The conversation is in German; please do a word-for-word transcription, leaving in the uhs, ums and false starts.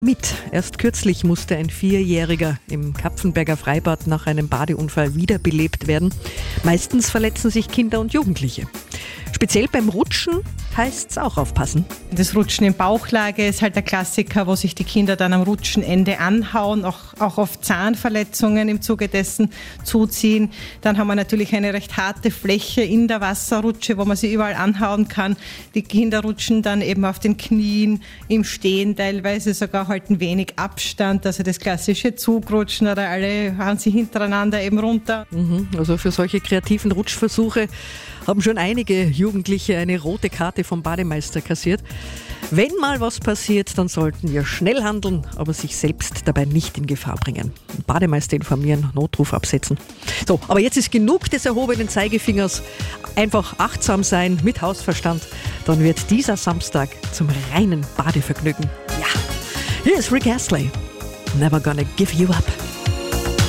Mit. Erst kürzlich musste ein Vierjähriger im Kapfenberger Freibad nach einem Badeunfall wiederbelebt werden. Meistens verletzen sich Kinder und Jugendliche. Speziell beim Rutschen heißt es auch aufpassen. Das Rutschen in Bauchlage ist halt der Klassiker, wo sich die Kinder dann am Rutschenende anhauen, auch, auch oft Zahnverletzungen im Zuge dessen zuziehen. Dann haben wir natürlich eine recht harte Fläche in der Wasserrutsche, wo man sie überall anhauen kann. Die Kinder rutschen dann eben auf den Knien, im Stehen teilweise sogar halten wenig Abstand, also das klassische Zugrutschen oder alle hauen sie hintereinander eben runter. Mhm, also für solche kreativen Rutschversuche haben schon einige Jugendliche eine rote Karte vom Bademeister kassiert. Wenn mal was passiert, dann sollten wir schnell handeln, aber sich selbst dabei nicht in Gefahr bringen. Bademeister informieren, Notruf absetzen. So, aber jetzt ist genug des erhobenen Zeigefingers. Einfach achtsam sein, mit Hausverstand. Dann wird dieser Samstag zum reinen Badevergnügen. Ja, hier ist Rick Astley. Never gonna give you up.